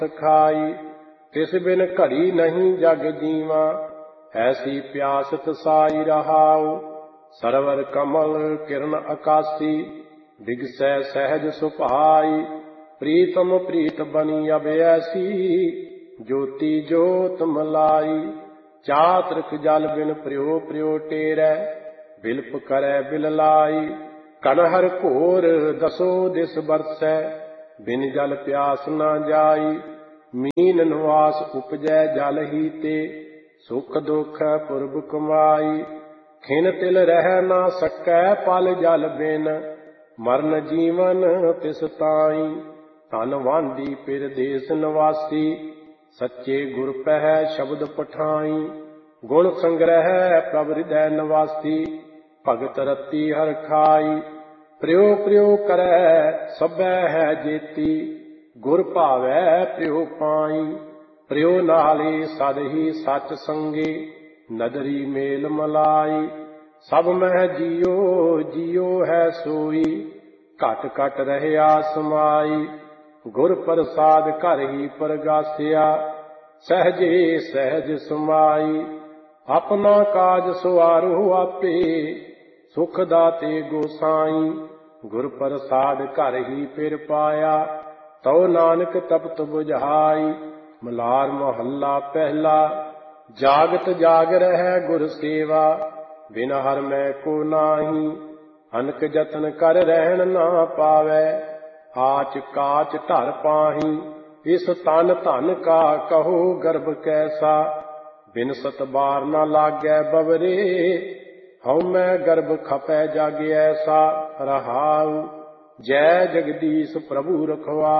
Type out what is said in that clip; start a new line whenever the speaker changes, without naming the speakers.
खाई। तिस बिन घड़ी नहीं जग जीवा, ऐसी प्यास तसाई रहाओ। सरवर कमल किरण आकाशी, दिगसै सहज सुभाई। प्रीतम प्रीत बनी अब ऐसी, ज्योति जोत मलाई। चातृक जल बिन प्रियो प्रियो टेरै, बिलप करै बिल लाई। कनहर घोर दसो दिस बरसै, बिन जल प्यास न जाई। मीन निवास उपजै जल ही ते, सुख दुख पुरब कमाई। खिन तिल रह न सकै पल जल बिन, मਰਨ जीवन तिस ताई। धन वांदी पिर देश निवासी, सच्चे गुर पहै शब्द पठाई। गुण संग्रह प्रभ हृदय निवासी, भगत रति हर खाई। प्रियो प्रियो करै सभै है जेती, गुर भावै प्रियो पाई। प्रियो नाले सद ही सच संगे, नदरी मेल मलाई। सब मह जियो जियो है सोई, घट घट रहया समाई। गुर प्रसाद घर ही परगासिया, सहजे सहज समाई। अपना काज सवारो आपे, सुख दाते गोसाई। गुर प्रसाद घर ही फिर पाया, तो नानक तपत बुझाई। मलार महला पहला, जागत जाग रहै गुर सेवा। बिन हर मैं को नाही, अनक जतन कर रहन ना पावै। आच काच ढर पाही, इस तन धन का कहो गर्भ कैसा। बिन सत बार न लागै बवरे, हਉ मैं गर्भ खपै जग ऐसा। रहाउ जय जगदीश प्रभु रखवा।